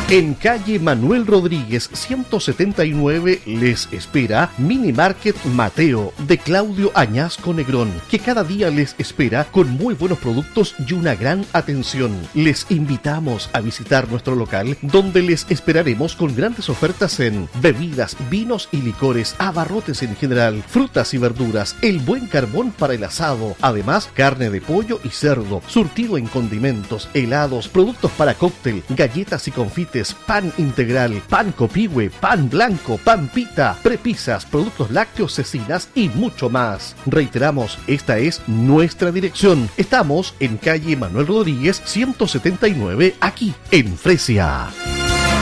En calle Manuel Rodríguez 179 les espera Mini Market Mateo de Claudio Añasco Negrón, que cada día les espera con muy buenos productos y una gran atención. Les invitamos a visitar nuestro local, donde les esperaremos con grandes ofertas en bebidas, vinos y licores, abarrotes en general, frutas y verduras, el buen carbón para el asado, además carne de pollo y cerdo, surtido en condimentos, helados, productos para cóctel, galletas y confites, pan integral, pan copihue, pan blanco, pan pita, prepisas, productos lácteos, cecinas y mucho más. Reiteramos, esta es nuestra dirección. Estamos en calle Manuel Rodríguez 179, aquí en Fresia.